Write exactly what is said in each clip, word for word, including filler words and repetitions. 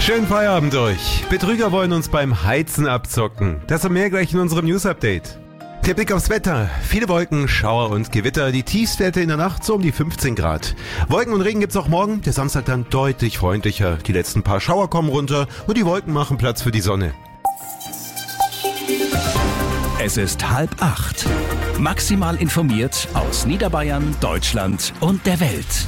Schönen Feierabend euch. Betrüger wollen uns beim Heizen abzocken. Das und mehr gleich in unserem News-Update. Der Blick aufs Wetter. Viele Wolken, Schauer und Gewitter. Die Tiefstwerte in der Nacht so um die fünfzehn Grad. Wolken und Regen gibt's auch morgen. Der Samstag dann deutlich freundlicher. Die letzten paar Schauer kommen runter und die Wolken machen Platz für die Sonne. Es ist halb acht. Maximal informiert aus Niederbayern, Deutschland und der Welt.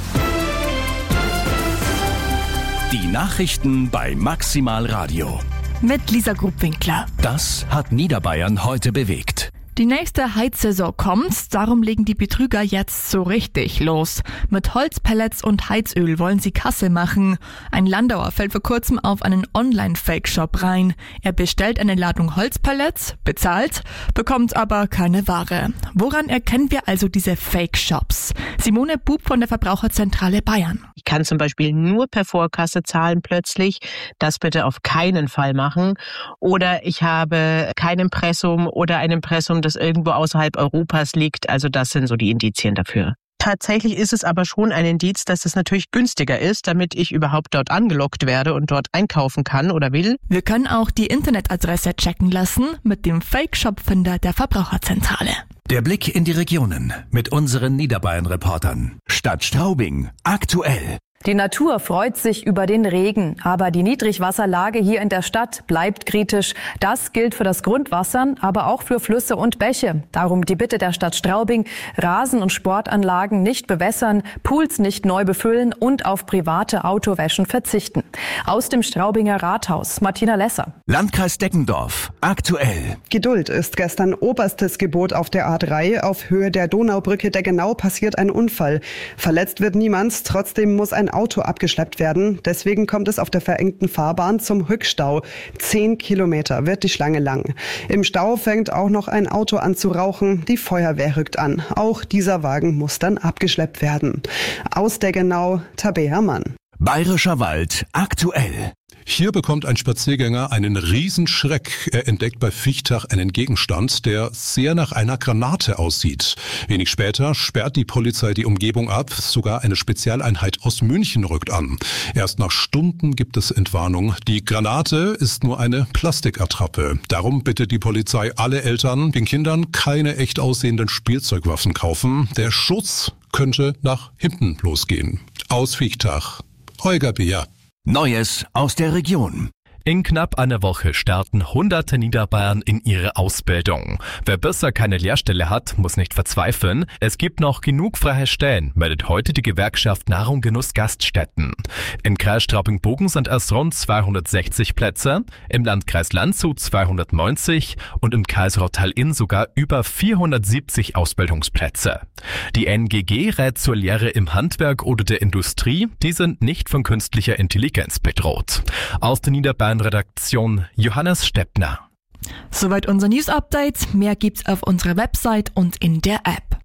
Die Nachrichten bei Maximal Radio. Mit Lisa Grubwinkler. Das hat Niederbayern heute bewegt. Die nächste Heizsaison kommt, darum legen die Betrüger jetzt so richtig los. Mit Holzpellets und Heizöl wollen sie Kasse machen. Ein Landauer fällt vor kurzem auf einen Online-Fake-Shop rein. Er bestellt eine Ladung Holzpellets, bezahlt, bekommt aber keine Ware. Woran erkennen wir also diese Fake-Shops? Simone Bub von der Verbraucherzentrale Bayern. Ich kann zum Beispiel nur per Vorkasse zahlen plötzlich. Das bitte auf keinen Fall machen. Oder ich habe kein Impressum oder ein Impressum, das irgendwo außerhalb Europas liegt. Also das sind so die Indizien dafür. Tatsächlich ist es aber schon ein Indiz, dass es natürlich günstiger ist, damit ich überhaupt dort angelockt werde und dort einkaufen kann oder will. Wir können auch die Internetadresse checken lassen mit dem Fake-Shop-Finder der Verbraucherzentrale. Der Blick in die Regionen mit unseren Niederbayern-Reportern. Stadt Straubing, aktuell. Die Natur freut sich über den Regen, aber die Niedrigwasserlage hier in der Stadt bleibt kritisch. Das gilt für das Grundwasser, aber auch für Flüsse und Bäche. Darum die Bitte der Stadt Straubing, Rasen- und Sportanlagen nicht bewässern, Pools nicht neu befüllen und auf private Autowäschen verzichten. Aus dem Straubinger Rathaus, Martina Lesser. Landkreis Deggendorf, aktuell. Geduld ist gestern oberstes Gebot auf der A drei. Auf Höhe der Donaubrücke Deggenau passiert ein Unfall. Verletzt wird niemand, trotzdem muss ein Auto abgeschleppt werden. Deswegen kommt es auf der verengten Fahrbahn zum Rückstau. Zehn Kilometer wird die Schlange lang. Im Stau fängt auch noch ein Auto an zu rauchen. Die Feuerwehr rückt an. Auch dieser Wagen muss dann abgeschleppt werden. Aus Deggenau, Tabea Mann. Bayerischer Wald, aktuell. Hier bekommt ein Spaziergänger einen Riesenschreck. Er entdeckt bei Viechtach einen Gegenstand, der sehr nach einer Granate aussieht. Wenig später sperrt die Polizei die Umgebung ab. Sogar eine Spezialeinheit aus München rückt an. Erst nach Stunden gibt es Entwarnung. Die Granate ist nur eine Plastikattrappe. Darum bittet die Polizei alle Eltern, den Kindern keine echt aussehenden Spielzeugwaffen kaufen. Der Schuss könnte nach hinten losgehen. Aus Viechtach, Holger Beer. Neues aus der Region. In knapp einer Woche starten hunderte Niederbayern in ihre Ausbildung. Wer bisher keine Lehrstelle hat, muss nicht verzweifeln. Es gibt noch genug freie Stellen, meldet heute die Gewerkschaft Nahrung Genuss Gaststätten. Im Kreis Straubing-Bogen sind es rund zweihundertsechzig Plätze, im Landkreis Landshut zweihundertneunzig und im Kreis Rottal-Inn sogar über vierhundertsiebzig Ausbildungsplätze. Die N G G rät zur Lehre im Handwerk oder der Industrie. Die sind nicht von künstlicher Intelligenz bedroht. Aus der Niederbayern Redaktion Johannes Steppner. Soweit unser News-Update. Mehr gibt's auf unserer Website und in der App.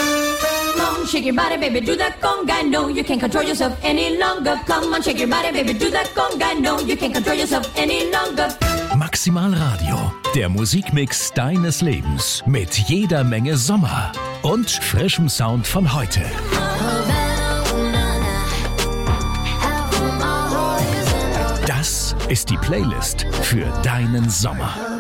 Come on, shake your body, baby, do that conga. No, you can't control yourself any longer. Come on, shake your body, baby, do that conga. No, you can't control yourself any longer. Maximal Radio, der Musikmix deines Lebens mit jeder Menge Sommer und frischem Sound von heute. Das ist die Playlist für deinen Sommer.